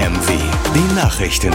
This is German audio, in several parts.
WMW, die Nachrichten.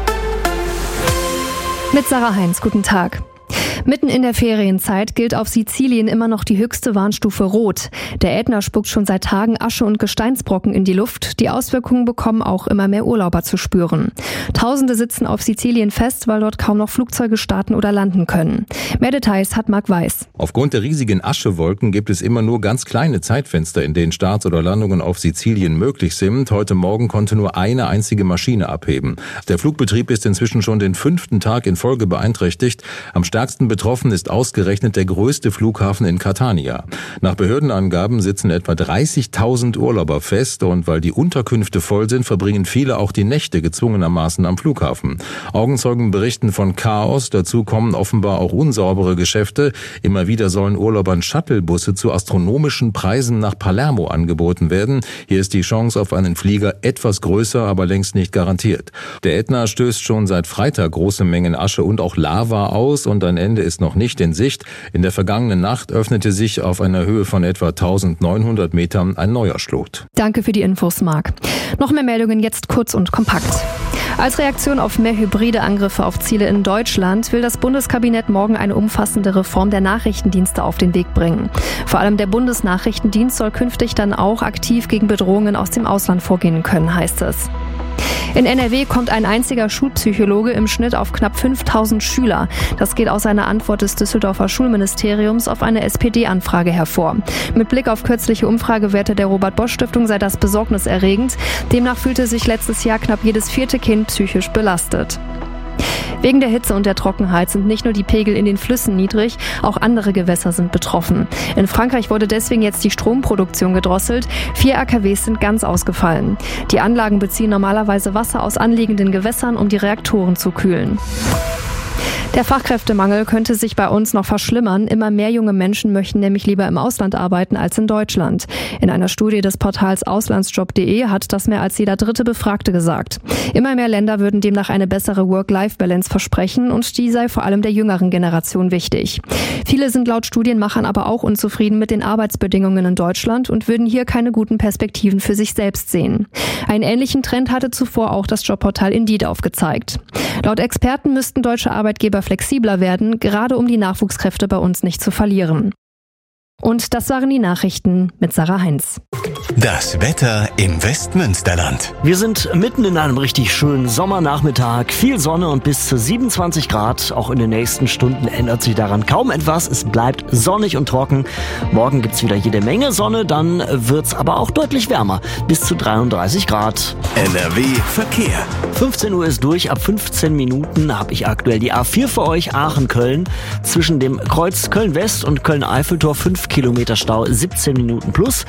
Mit Sarah Heinz, guten Tag. Mitten in der Ferienzeit gilt auf Sizilien immer noch die höchste Warnstufe Rot. Der Ätna spuckt schon seit Tagen Asche und Gesteinsbrocken in die Luft. Die Auswirkungen bekommen auch immer mehr Urlauber zu spüren. Tausende sitzen auf Sizilien fest, weil dort kaum noch Flugzeuge starten oder landen können. Mehr Details hat Marc Weiß. Aufgrund der riesigen Aschewolken gibt es immer nur ganz kleine Zeitfenster, in denen Starts oder Landungen auf Sizilien möglich sind. Heute Morgen konnte nur eine einzige Maschine abheben. Der Flugbetrieb ist inzwischen schon den 5. Tag in Folge beeinträchtigt. Am stärksten betroffen ist ausgerechnet der größte Flughafen in Catania. Nach Behördenangaben sitzen etwa 30.000 Urlauber fest und weil die Unterkünfte voll sind, verbringen viele auch die Nächte gezwungenermaßen am Flughafen. Augenzeugen berichten von Chaos, dazu kommen offenbar auch unsaubere Geschäfte. Immer wieder sollen Urlaubern Shuttlebusse zu astronomischen Preisen nach Palermo angeboten werden. Hier ist die Chance auf einen Flieger etwas größer, aber längst nicht garantiert. Der Ätna stößt schon seit Freitag große Mengen Asche und auch Lava aus und ein Ende ist noch nicht in Sicht. In der vergangenen Nacht öffnete sich auf einer Höhe von etwa 1900 Metern ein neuer Schlot. Danke für die Infos, Marc. Noch mehr Meldungen jetzt kurz und kompakt. Als Reaktion auf mehr hybride Angriffe auf Ziele in Deutschland will das Bundeskabinett morgen eine umfassende Reform der Nachrichtendienste auf den Weg bringen. Vor allem der Bundesnachrichtendienst soll künftig dann auch aktiv gegen Bedrohungen aus dem Ausland vorgehen können, heißt es. In NRW kommt ein einziger Schulpsychologe im Schnitt auf knapp 5.000 Schüler. Das geht aus einer Antwort des Düsseldorfer Schulministeriums auf eine SPD-Anfrage hervor. Mit Blick auf kürzliche Umfragewerte der Robert-Bosch-Stiftung sei das besorgniserregend. Demnach fühlte sich letztes Jahr knapp jedes 4. Kind psychisch belastet. Wegen der Hitze und der Trockenheit sind nicht nur die Pegel in den Flüssen niedrig, auch andere Gewässer sind betroffen. In Frankreich wurde deswegen jetzt die Stromproduktion gedrosselt. 4 AKWs sind ganz ausgefallen. Die Anlagen beziehen normalerweise Wasser aus anliegenden Gewässern, um die Reaktoren zu kühlen. Der Fachkräftemangel könnte sich bei uns noch verschlimmern. Immer mehr junge Menschen möchten nämlich lieber im Ausland arbeiten als in Deutschland. In einer Studie des Portals Auslandsjob.de hat das mehr als jeder 3. Befragte gesagt. Immer mehr Länder würden demnach eine bessere Work-Life-Balance versprechen und die sei vor allem der jüngeren Generation wichtig. Viele sind laut Studienmachern aber auch unzufrieden mit den Arbeitsbedingungen in Deutschland und würden hier keine guten Perspektiven für sich selbst sehen. Einen ähnlichen Trend hatte zuvor auch das Jobportal Indeed aufgezeigt. Laut Experten müssten deutsche Arbeitgeber flexibler werden, gerade um die Nachwuchskräfte bei uns nicht zu verlieren. Und das waren die Nachrichten mit Sarah Heinz. Das Wetter im Westmünsterland. Wir sind mitten in einem richtig schönen Sommernachmittag. Viel Sonne und bis zu 27 Grad. Auch in den nächsten Stunden ändert sich daran kaum etwas. Es bleibt sonnig und trocken. Morgen gibt's wieder jede Menge Sonne. Dann wird's aber auch deutlich wärmer. Bis zu 33 Grad. NRW Verkehr. 15 Uhr ist durch. Ab 15 Minuten habe ich aktuell die A4 für euch. Aachen-Köln. Zwischen dem Kreuz Köln-West und Köln-Eiffeltor 5 Kilometer Stau, 17 Minuten plus.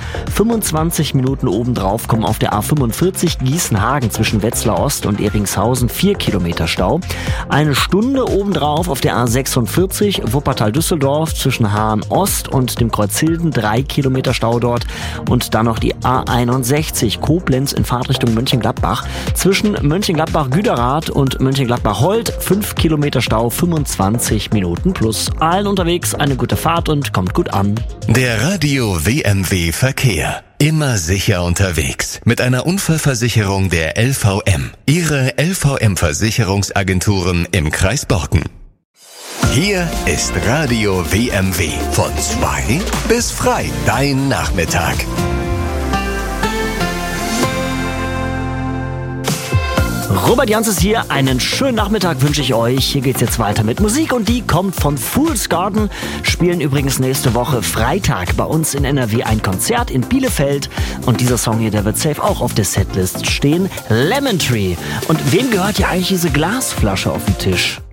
25 Minuten obendrauf kommen auf der A45 Gießen-Hagen zwischen Wetzlar Ost und Eringshausen 4 Kilometer Stau. Eine Stunde obendrauf auf der A46 Wuppertal-Düsseldorf zwischen Hahn Ost und dem Kreuz Hilden 3 Kilometer Stau dort. Und dann noch die A61 Koblenz in Fahrtrichtung Mönchengladbach zwischen Mönchengladbach-Güderath und Mönchengladbach-Holt 5 Kilometer Stau, 25 Minuten plus. Allen unterwegs eine gute Fahrt und kommt gut an. Der Radio WMW Verkehr. Immer sicher unterwegs. Mit einer Unfallversicherung der LVM. Ihre LVM-Versicherungsagenturen im Kreis Borken. Hier ist Radio WMW. Von 2 bis frei. Dein Nachmittag. Robert Jans ist hier. Einen schönen Nachmittag wünsche ich euch. Hier geht's jetzt weiter mit Musik und die kommt von Fool's Garden. Spielen übrigens nächste Woche Freitag bei uns in NRW ein Konzert in Bielefeld. Und dieser Song hier, der wird safe auch auf der Setlist stehen. Lemon Tree. Und wem gehört hier eigentlich diese Glasflasche auf dem Tisch?